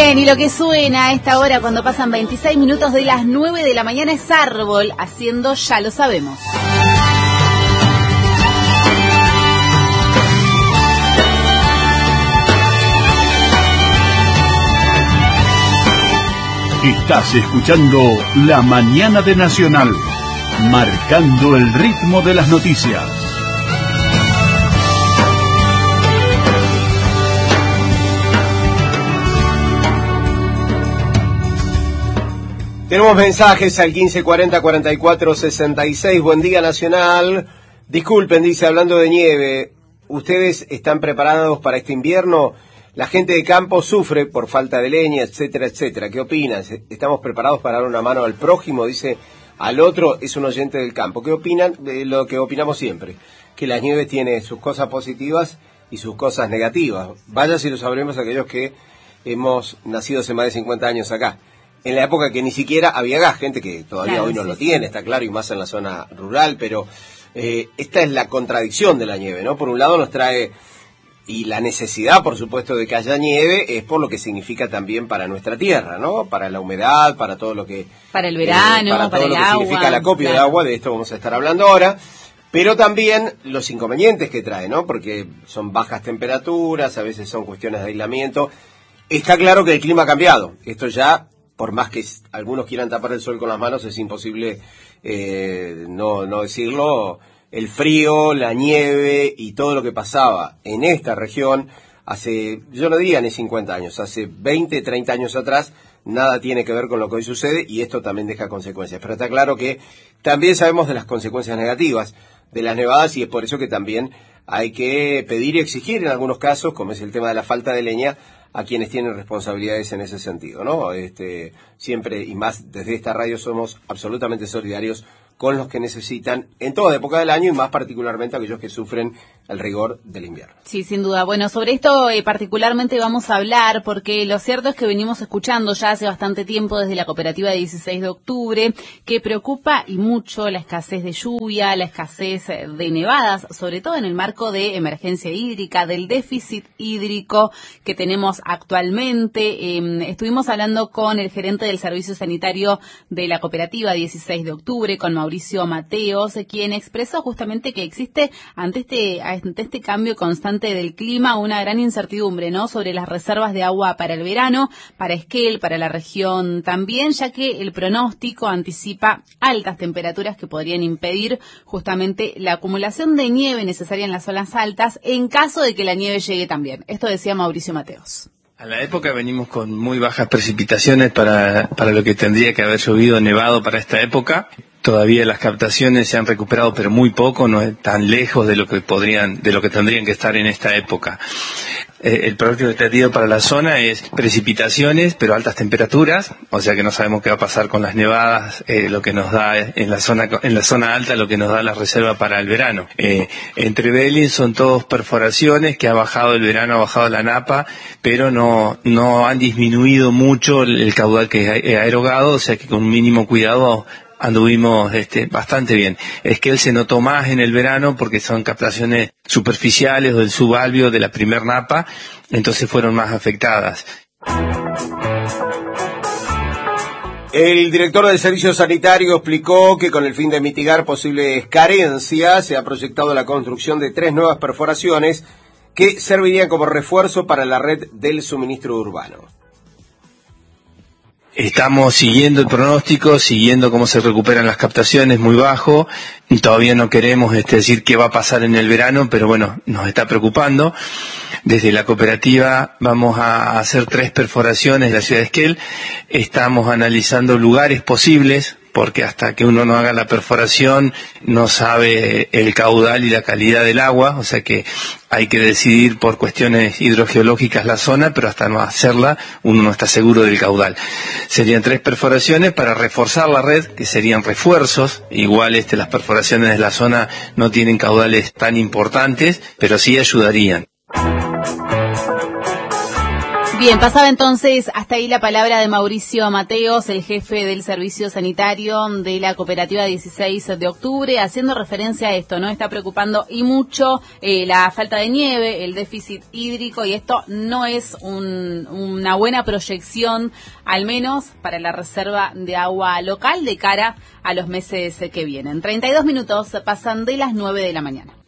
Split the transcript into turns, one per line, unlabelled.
Bien, y lo que suena a esta hora cuando pasan 26 minutos de las 9 de la mañana es Árbol, haciendo Ya lo sabemos.
Estás escuchando La Mañana de Nacional, marcando el ritmo de las noticias.
Tenemos mensajes al 1540-4466. Buen día, Nacional. Disculpen, dice, hablando de nieve, ¿ustedes están preparados para este invierno? La gente de campo sufre por falta de leña, etcétera, etcétera. ¿Qué opinan? ¿Estamos preparados para dar una mano al prójimo? Dice al otro, es un oyente del campo. ¿Qué opinan? De lo que opinamos siempre, que la nieve tiene sus cosas positivas y sus cosas negativas. Vaya si lo sabremos aquellos que hemos nacido hace más de 50 años acá. En la época que ni siquiera había gas, gente que todavía hoy no lo tiene, está claro, y más en la zona rural, pero esta es la contradicción de la nieve, ¿no? Por un lado nos trae, y la necesidad, por supuesto, de que haya nieve es por lo que significa también para nuestra tierra, ¿no? Para la humedad, para todo lo que...
Para el verano,
para todo
el
lo que
agua,
significa el acopio de agua, de esto vamos a estar hablando ahora. Pero también los inconvenientes que trae, ¿no? Porque son bajas temperaturas, a veces son cuestiones de aislamiento. Está claro que el clima ha cambiado, esto ya... Por más que algunos quieran tapar el sol con las manos, es imposible no decirlo. El frío, la nieve y todo lo que pasaba en esta región hace, yo no diría ni 50 años, hace 20, 30 años atrás, nada tiene que ver con lo que hoy sucede y esto también deja consecuencias. Pero está claro que también sabemos de las consecuencias negativas de las nevadas y es por eso que también hay que pedir y exigir en algunos casos, como es el tema de la falta de leña, a quienes tienen responsabilidades en ese sentido, ¿no? Siempre, y más desde esta radio, somos absolutamente solidarios con los que necesitan en toda época del año y más particularmente aquellos que sufren el rigor del invierno.
Sí, sin duda. Bueno, sobre esto particularmente vamos a hablar porque lo cierto es que venimos escuchando ya hace bastante tiempo desde la cooperativa de 16 de octubre que preocupa y mucho la escasez de lluvia, la escasez de nevadas, sobre todo en el marco de emergencia hídrica, del déficit hídrico que tenemos actualmente. Estuvimos hablando con el gerente del servicio sanitario de la cooperativa 16 de octubre, con Mauricio Mateos, quien expresó justamente que existe ante este cambio constante del clima una gran incertidumbre, ¿no? Sobre las reservas de agua para el verano, para Esquel, para la región también, ya que el pronóstico anticipa altas temperaturas que podrían impedir justamente la acumulación de nieve necesaria en las zonas altas en caso de que la nieve llegue también. Esto decía Mauricio Mateos.
A la época venimos con muy bajas precipitaciones para lo que tendría que haber llovido nevado para esta época. Todavía las captaciones se han recuperado, pero muy poco, no es tan lejos de lo que tendrían que estar en esta época. El pronóstico expectativo para la zona es precipitaciones, pero altas temperaturas, o sea que no sabemos qué va a pasar con las nevadas, lo que nos da en la zona alta, lo que nos da la reserva para el verano. Entre Belén son todos perforaciones, que ha bajado el verano, ha bajado la napa, pero no han disminuido mucho el caudal que ha erogado, o sea que con un mínimo cuidado anduvimos bastante bien. Esquel se notó más en el verano porque son captaciones superficiales o del subalveo de la primer napa, entonces fueron más afectadas.
El director del Servicio Sanitario explicó que con el fin de mitigar posibles carencias se ha proyectado la construcción de 3 nuevas perforaciones que servirían como refuerzo para la red del suministro urbano.
Estamos siguiendo el pronóstico, siguiendo cómo se recuperan las captaciones, muy bajo. Todavía no queremos decir qué va a pasar en el verano, pero bueno, nos está preocupando. Desde la cooperativa vamos a hacer 3 perforaciones en la ciudad de Esquel. Estamos analizando lugares posibles, porque hasta que uno no haga la perforación no sabe el caudal y la calidad del agua, o sea que hay que decidir por cuestiones hidrogeológicas la zona, pero hasta no hacerla uno no está seguro del caudal. Serían 3 perforaciones para reforzar la red, que serían refuerzos. Igual las perforaciones de la zona no tienen caudales tan importantes, pero sí ayudarían.
Bien, pasaba entonces hasta ahí la palabra de Mauricio Mateos, el jefe del servicio sanitario de la cooperativa 16 de octubre, haciendo referencia a esto, ¿no? Está preocupando y mucho la falta de nieve, el déficit hídrico, y esto no es una buena proyección, al menos para la reserva de agua local de cara a los meses que vienen. 32 minutos pasan de las 9 de la mañana.